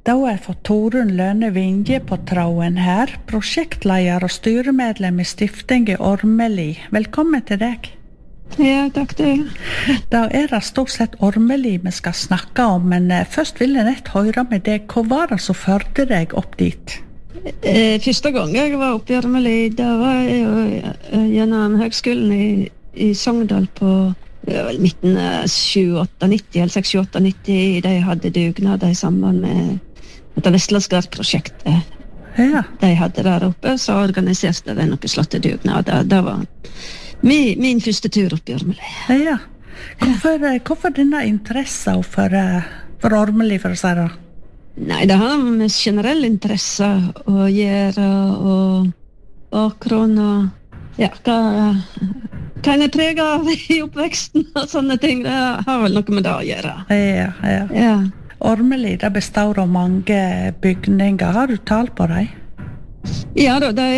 Da har jeg fått Torunn Lønne Vinje på tråden her, prosjektleder og styremedlem i Stiftinget Ormeli. Velkommen til deg. Ja, takk til. Da det stort sett Ormeli vi skal snakke om, men først vil jeg nett høre med deg. Hva var det som førte deg opp dit? Første gang jeg var oppe i Ormeli, da var jeg jo gjennom høgskolen i Sogndal på midten av 98-90, eller 68-90, de hadde dugnader i samband med dette Vestlandsgard-prosjektet. Ja. De hadde der oppe, så organiserte de noen slottedugnader. Det var min første tur opp i Ormeli. Ja. Hvorfor denne interessen for Ormeli, for å si det? Nei, det har med generell interesse å gjøre, og bakgrunn, og ja, hva en preget av i oppveksten og sånne ting. Det har vel noe med det å gjøre. Ja. Ormeli, det består av mange bygninger. Har du tall på dem? Ja da, det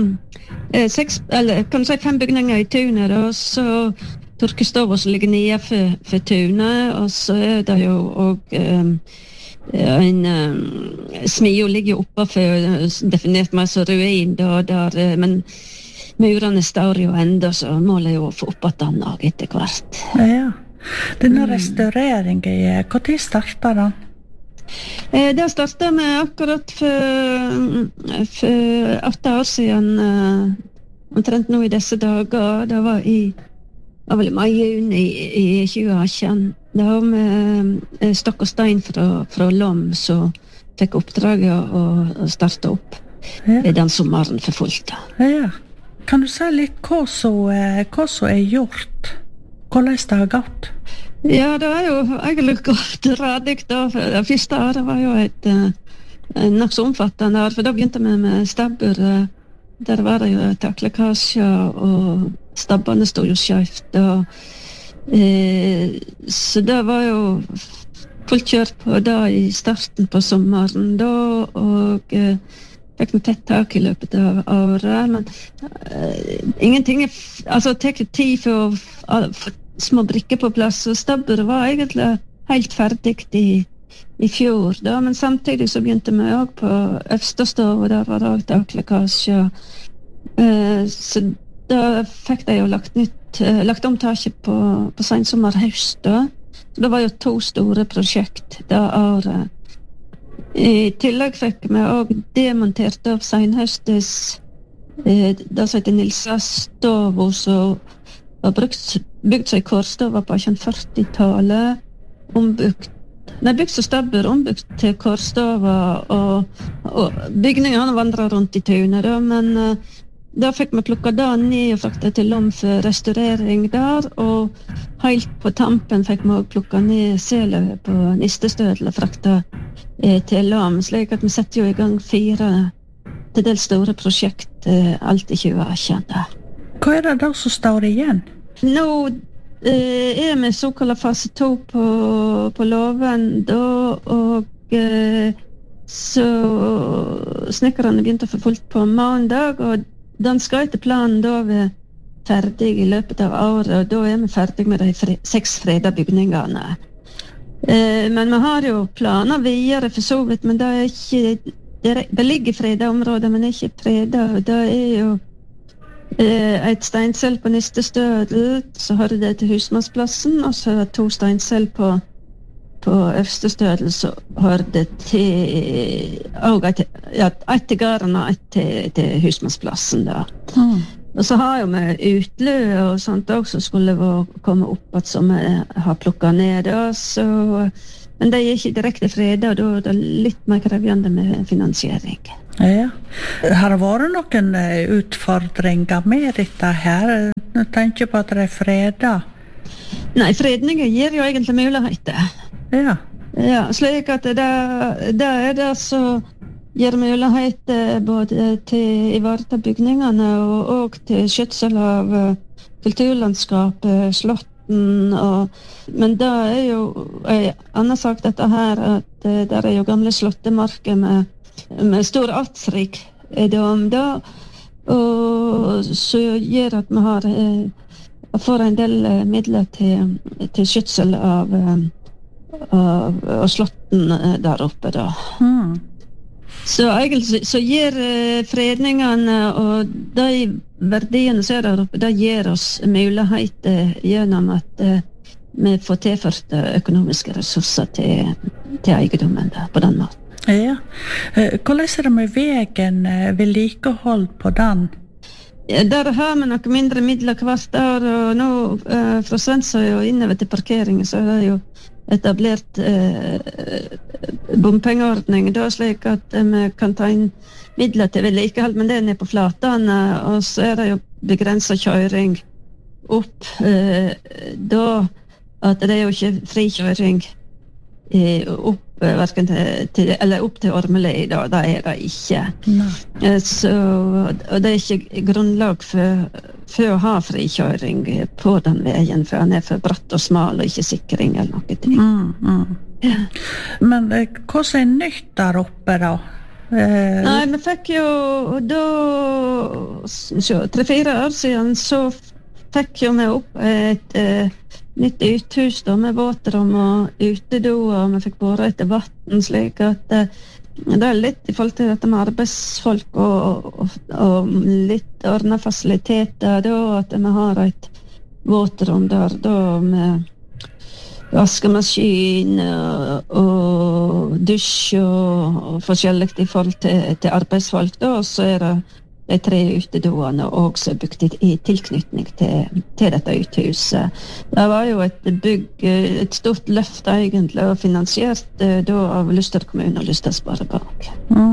kan du si 5 bygninger i tunet, og så tørkestova som ligger nede for tunet, og så det jo også en smio ligger jo oppe for definert meg som ruin der, men murene står jo enda, så målet jo å få opp at den etter hvert. Ja. Denne restaureringen, hvor tid startet den? Det startet med akkurat for 8 år siden, omtrent nå i disse dager. Det var vel i mai-juni i 2018. Det var med stokk og stein fra Lom, så fikk oppdraget å starte opp den sommeren for fullt. Ja. Kan du si litt hva som gjort? Hvordan det har gått? Ja, det jo egentlig gått radig da. Det første året var jo et nokså omfattende år, for da begynte vi med stabbur. Der var det jo taklekkasjer, og stabbene stod jo skjøft. Så det var jo fullt kjørt på da i starten på sommeren da, og fikk noe tett tak i løpet av året, men ingenting tek tid for å få små brikker på plass, og stabburet var egentlig helt ferdig i fjor da, men samtidig så begynte vi også på Øvstestov, og der var det også taklekkasje, så da fikk de jo lagt om taket på sensommer-høst da, så det var jo 2 store prosjekt da året. I tillegg fikk vi også demontert av senhøstes det som heter Nilsa Stovo, som var bygd seg i Kårstova på 40-tallet, bygd som stabbur, ombygd til Kårstova, og bygningene vandret rundt i tunet, men da fikk vi plukket det ned og fraktet til Lom for restaurering der, og helt på tampen fikk vi plukket ned selet på Nistestødel og fraktet til Lom, slik at vi setter jo i gang 4 til dels store prosjekt alt i 2018. Hva det da som står igjen? Nå vi såkalt fase 2 på loven da, og så snekkerne begynte å få fullt på mandag, og den skal etter planen da være ferdig i løpet av året, og da vi ferdig med de 6 freda bygningene. Men vi har jo planer videre for så vidt, men det ligger freda områder, men ikke freda. Det jo et steinsel på Nistestødel, så har det til Husmannsplassen, og så 2 steinsel på Øvstestødel, så har det til et til gården og et til Husmannsplassen da. Og så har jo vi utløp og sånt også, skulle komme opp at som vi har plukket ned da, men det ikke direkte fredag, da det litt mer krevende med finansiering. Ja. Har det vært noen utfordringer med dette her? Jeg tenker på at det fredag. Nei, fredninger gir jo egentlig muligheter. Ja. Ja, slik at det det så gir mulighet både til å ivareta bygningene og til skjøtsel av kulturlandskapet, slotten, men det jo en annen sak dette her, at der jo gamle slottemarker med stor artsrik dom da, og så gjør at vi får en del midler til skjøtsel av slotten der oppe da. Så egentlig så gir fredningene og de verdiene som der oppe, det gir oss muligheter gjennom at vi får tilført økonomiske ressurser til eiendommen på den måten. Ja. Hvordan det med veien, vedlikehold på den? Der har vi noe mindre midler hvert år, og nå fra Svensøy og innover til parkeringen så det jo etablert bompengeordning, da slik at vi kan ta inn midler til vedlikehold, men det ned på flatene, og så det jo begrenset kjøring opp, da at det jo ikke frikjøring opp hverken opp til Ormeli da, det det ikke. Så, og det ikke grunnlag for å ha frikjøring på den veien, for han for bratt og smal og ikke sikring eller noe ting. Ja. Men hva nytt der oppe da? Nei, vi fikk jo da 3-4 år siden så fikk jo vi opp et nytt uthus da, med våtrom og utedo, og vi fikk båret etter vatten, slik at det litt i forhold til dette med arbeidsfolk og litt ordnet fasiliteter da, at vi har et våtrom der da med vaskemaskin og dusj og forskjellig i forhold til arbeidsfolk da, og så det de 3 utedoene også bygd i tilknytning til dette uthuset. Det var jo et stort løft egentlig, og finansiert da av Luster kommune og Luster Sparebank.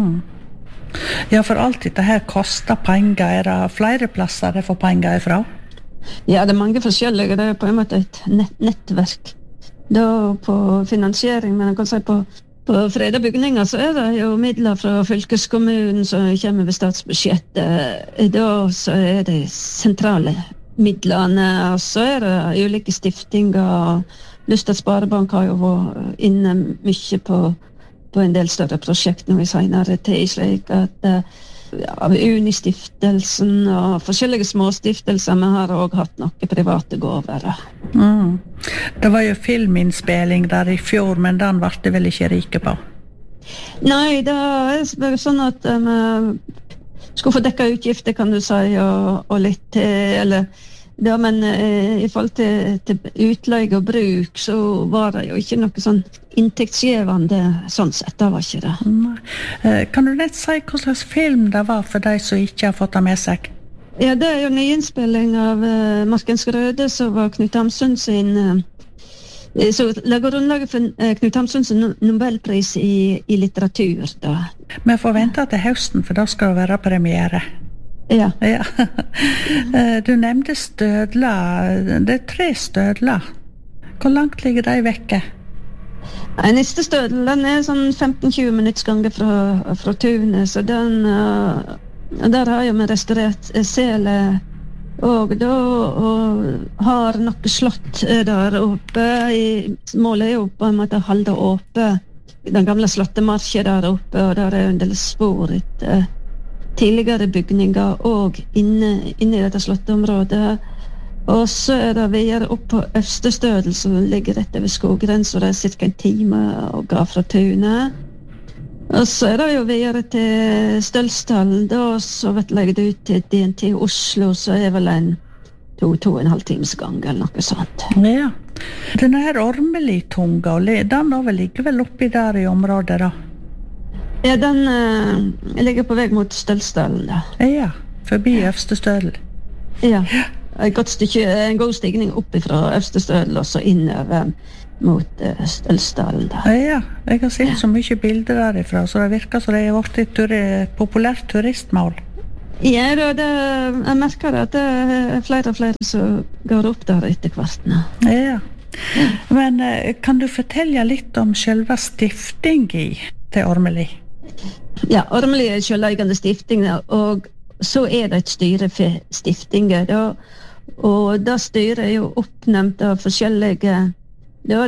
Ja, for alt dette her koster penger. Det flere plasser det får penger ifra? Ja, det mange forskjellige. Det på en måte et nettverk da på finansiering, men jeg kan si på freda bygninger så det jo midler fra fylkeskommunen som kommer ved statsbudsjettet. Da så det sentrale midlene, og så det ulike stiftinger. Luster Sparebank har jo vært inne mye på en del større prosjekt nå i senere tid, slik at av Unistiftelsen og forskjellige småstiftelser, vi har også hatt noen private gåver. Det var jo filminnspilling der i fjor, men den ble det vel ikke rike på? Nei, det bare sånn at vi skulle få dekket utgifter, kan du si, og litt til, eller ja, men i forhold til utleie og bruk, så var det jo ikke noe sånn inntektsgivende sånn sett, det var ikke det. Kan du nett si hva slags film det var for de som ikke har fått det med seg? Ja, det jo nyinnspilling av Markens Grøde, som var Knut Hamsun sin, så lager grunnlaget for Knut Hamsun sin Nobelpris i litteratur da. Vi får vente til høsten, for da skal det være premiere. Ja. Du nevnte stødler. Det 3 stødler. Hvor langt ligger de vekke? Neste stødel, den sånn 15-20 minutts gange fra tunet, så den der har jo vi restaurert sele og da har noe slott der oppe. Målet jo på en måte å holde oppe den gamle slottemarken der oppe, og der jo en del spor etter tidligere bygninger og inne i dette slotteområdet. Og så det videre opp på Øvstestødel, som ligger rett over skoggrensen, og det cirka en time å gå fra tunet. Og så det jo videre til Stølsdalen, da, så vet jeg det ut til DNT Oslo, så vel en 2,5 times gang, eller noe sånt. Ja. Denne her Ormeli-tunga, den da vel ligger vel oppi der i området da? Ja, den ligger på vei mot Stølsdalen da. Ja, forbi Øvstestødel. Ja, en god stigning opp fra Øvstestødel og så innover mot Stølsdalen da. Ja, jeg har sett så mye bilder derifra, så det virker som det har vært et populært turistmål. Ja, jeg merker at det flere og flere som går opp der etter hvert nå. Ja, men kan du fortelle litt om selve stiftingen til Ormeli? Ja, Ormeli selveiende stifting, og så det et styre for stiftinger, og da styret jo oppnevnt av forskjellige, da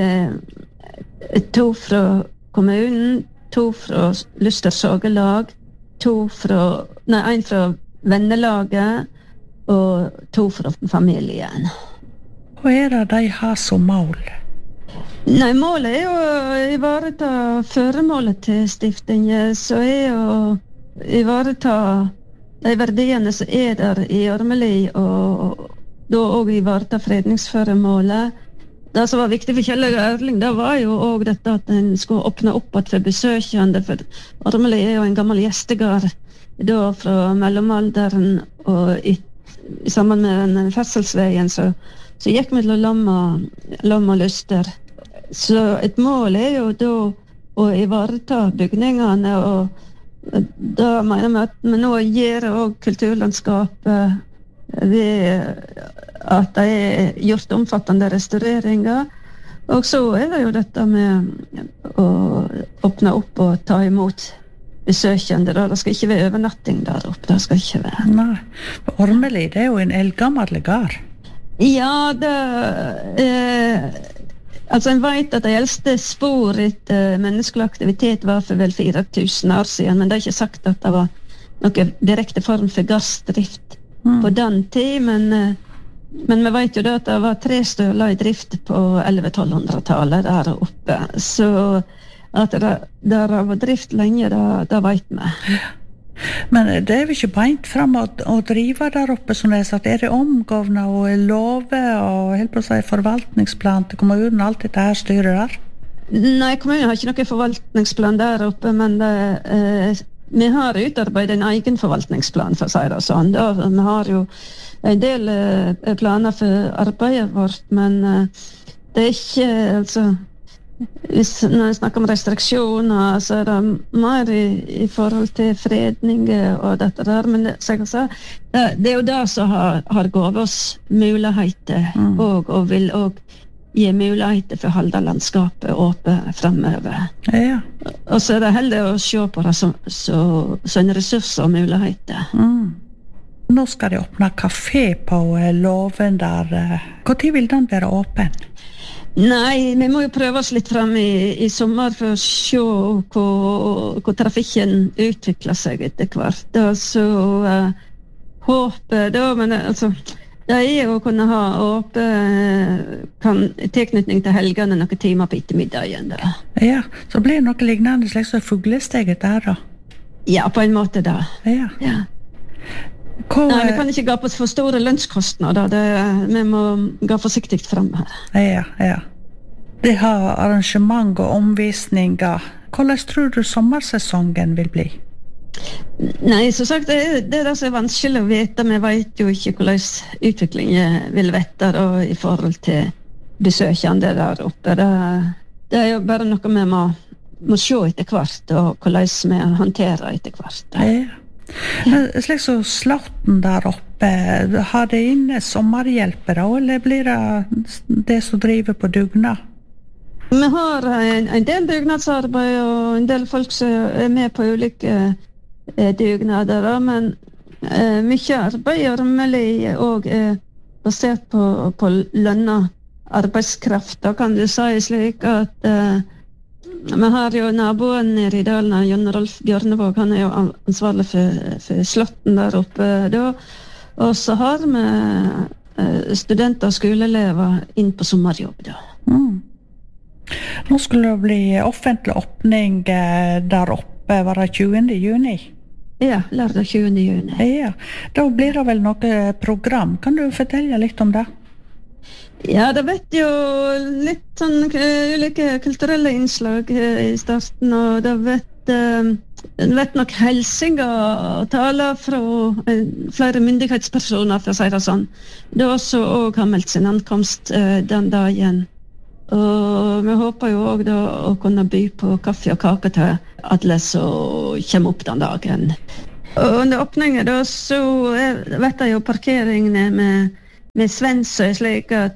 det 2 fra kommunen, 2 fra Luster Sagelag, 1 fra vennelaget, og 2 fra familien. Hva det de har som mål? Nei, målet jo å ivareta føremålet til stiftingen, så å ivareta de verdiene som der i Ormeli, og da også ivareta fredningsføremålet. Det som var viktig for Kjell Erling, det var jo også dette at en skulle åpne opp at for besøkende, for Ormeli jo en gammel gjestegard da fra mellomalderen, og sammen med den ferselsveien så gikk vi til lam og lyster. Så et mål jo da å ivareta bygningene, og da mener vi at vi nå gir også kulturlandskapet ved at det gjort omfattende restaureringer. Og så det jo dette med å åpne opp og ta imot besøkende. Det skal ikke være overnatting der oppe. Det skal ikke være. Nei, for Ormeli, det jo en eldgammel gard. Ja, altså en vet at de eldste spor etter menneskelig aktivitet var for vel 4000 år siden, men det ikke sagt at det var noen direkte form for gardsdrift på den tid, men vi vet jo da at det var 3 støler i drift på 1100-1200-tallet der oppe, så at det har vært drift lenge, det vet vi. Men det jo ikke beint frem å drive der oppe, som det sagt. Det omgående og love og helt på å si forvaltningsplan til kommunen, alt dette her styrer der? Nei, kommunen har ikke noen forvaltningsplan der oppe, men vi har utarbeidet en egen forvaltningsplan, for å si det sånn. Vi har jo en del planer for arbeidet vårt, men det ikke, altså, når jeg snakker om restriksjoner, så det mer i forhold til fredning og dette der, men det jo det som har gått oss muligheter, og vil også gi muligheter for å holde landskapet åpent fremover. Ja. Og så det heller å se på det som en ressurs og muligheter. Nå skal de åpne kafé på Låven der. Hvor tid vil den være åpen? Nei, vi må jo prøve oss litt frem i sommer for å se hvor trafikken utvikler seg etter hvert. Så håper da, men altså, det jo å kunne ha tilknytning til helgene noen timer på ettermiddagen. Da. Ja, så blir det noe lignende slags fuglesteget der da? Ja, på en måte da. Ja. Nei, vi kan ikke gå på for store lønnskostnader. Vi må gå forsiktig frem her. Ja. De har arrangement og omvisninger. Hvordan tror du sommersesongen vil bli? Nei, som sagt, det som vanskelig å vite. Vi vet jo ikke hvordan utviklingen vil være i forhold til besøkende der oppe. Det jo bare noe vi må se etter hvert, og hvordan vi håndterer etter hvert. Ja. Slik så Slåtten der oppe, har det inne sommerhjelpere, eller blir det som driver på dugnad? Vi har en del dugnadsarbeid og en del folk som med på ulike dugnader, men mye arbeid i Ormeli og basert på lønna arbeidskraft. Da kan du si slik at vi har jo naboen nede i dalen, Jon Rolf Bjørnevåg, han jo ansvarlig for Slåtten der oppe da, og så har vi studenter og skoleelever inn på sommerjobb da. Nå skulle det bli offentlig åpning der oppe, var det 20. juni? Ja, lørdag 20. juni. Ja, da blir det vel noe program. Kan du fortelle litt om det? Ja, det vet jo litt sånn ulike kulturelle innslag i starten, og det vet nok hilsinger og taler fra flere myndighetspersoner, for å si det sånn. Det også også har meldt sin ankomst den dagen. Og vi håper jo også da å kunne by på kaffe og kake til alle som kommer opp den dagen. Og under åpningen da, så vet jeg jo parkeringene med Svensøy, slik at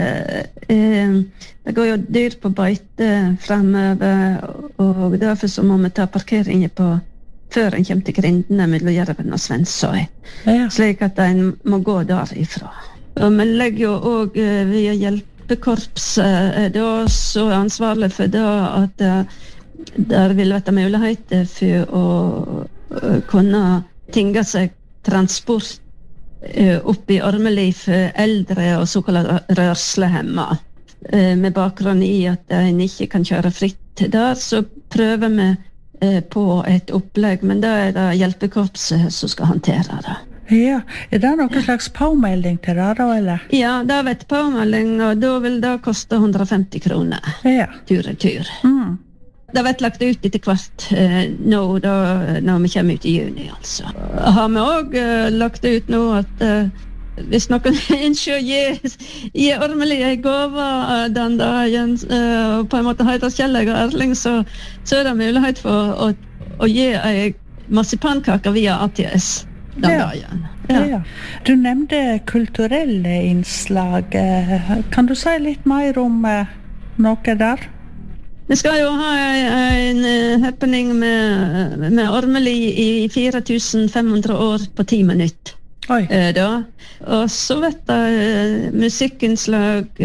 det går jo dyr på beite fremover, og derfor så må vi ta parkeringen før en kommer til grindene mellom Jerven og Svensøy, slik at en må gå derifra. Og vi legger jo også via hjelpekorpset da, så ansvarlig for det at der vil være muligheter for å kunne tinge seg transport opp i Ormeli for eldre og såkalt rørslehemma. med bakgrunn i at en ikke kan kjøre fritt der, så prøver vi på et opplegg, men da det hjelpekorpset som skal håndtere det. Ja, det noen slags påmelding til det da, eller? Ja, det vet påmelding, og da vil det koste 150 kroner. Ja. Tur. Det vet lagt ut etter hvert nå, da, når vi kommer ut i juni, altså. Har vi også lagt ut nå at hvis noen ønsker å gi Ormeli en gave den dagen, og på en måte heter Kjelleg og Erling, så det mulighet for å gi en marsipankake via ATS den dagen. Ja. Du nevnte kulturelle innslag. Kan du si litt mer om noe der? Vi skal jo ha en happening med Ormeli i 4500 år på 10 minutter. Da. Og så vet jeg musikkinnslag,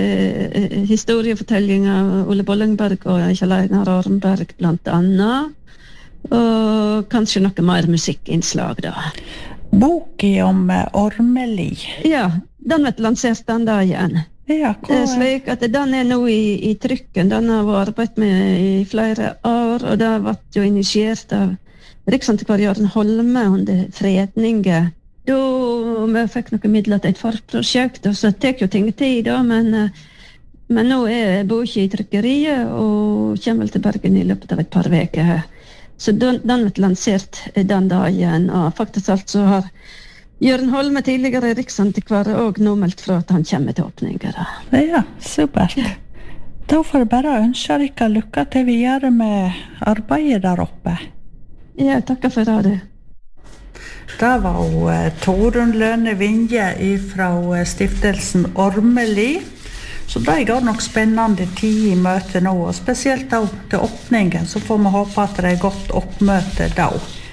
historiefortellinger, Ole Bollingberg og Kjell Einar Ormberg blant annet. Og kanskje noe mer musikkinnslag da. Boken om Ormeli. Ja, den vet lansert den dagen. Ja, det slik at den nå i trykken. Den har vært arbeidet med i flere år, og det har vært jo initiert av Riksantikvar Jørgen Holme under fredningen. Da vi fikk noen midler til et forprosjekt, og så tek jo ting tid da, men nå boken i trykkeriet og kommer vel til Bergen i løpet av et par veker. Så den ble lansert den dagen, og faktisk altså har Jørgen Holme, tidligere Riksantikvar, og nå meldt fra at han kommer til åpninger. Ja, supert. Da får jeg bare ønske dere lykke til videre med arbeidet der oppe. Ja, takker for det. Det var Torunn Lønne Vinje fra stiftelsen Ormeli. Så det går nok spennende tid i møtet nå, og spesielt da til åpningen, så får vi håpe at det godt oppmøte da.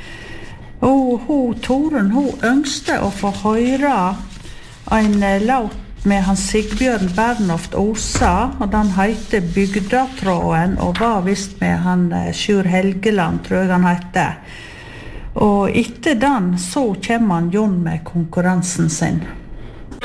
Og Torunn, ønskte å få høre en låt med Hans Sigbjørn Bernhoft Osa, og den heter Bygdatråden, og var vist med han Sjur Helgeland, tror jeg han heter. Og etter den så kommer han Jon med konkurransen sin.